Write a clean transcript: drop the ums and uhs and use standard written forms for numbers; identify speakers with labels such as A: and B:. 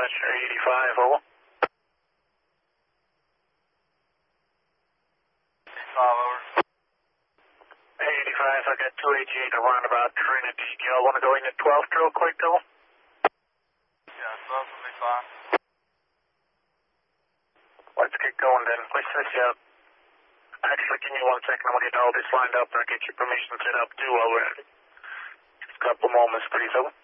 A: dispatcher 85, over.
B: 85, over.
A: 85, I got 288 around about Trinity. Do y'all want to go in at 12 real quick, though?
B: Yeah, 12 will be fine.
A: Let's get going then. Let's set you up. Actually, give me 1 second. I'm going to get all this lined up and I'll get your permission set up too while we're at it. Just a couple moments, please, over.